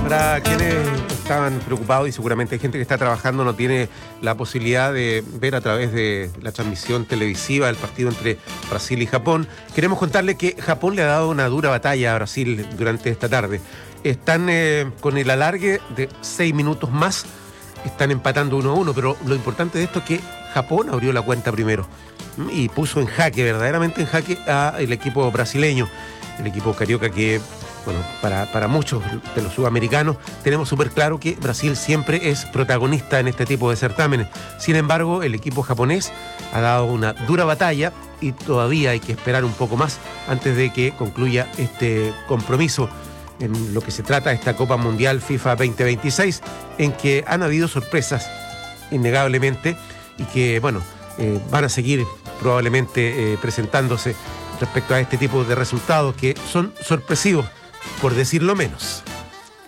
Para quienes estaban preocupados, y seguramente hay gente que está trabajando, no tiene la posibilidad de ver a través de la transmisión televisiva el partido entre Brasil y Japón, queremos contarle que Japón le ha dado una dura batalla a Brasil durante esta tarde. Están con el alargue de 6 minutos más, están empatando 1-1, pero lo importante de esto es que Japón abrió la cuenta primero y puso en jaque, verdaderamente en jaque, al equipo brasileño, el equipo carioca que... Bueno, para muchos de los sudamericanos tenemos súper claro que Brasil siempre es protagonista en este tipo de certámenes. Sin embargo, el equipo japonés ha dado una dura batalla y todavía hay que esperar un poco más antes de que concluya este compromiso en lo que se trata de esta Copa Mundial FIFA 2026, en que han habido sorpresas, innegablemente, y que, bueno, van a seguir probablemente presentándose respecto a este tipo de resultados que son sorpresivos, por decirlo menos.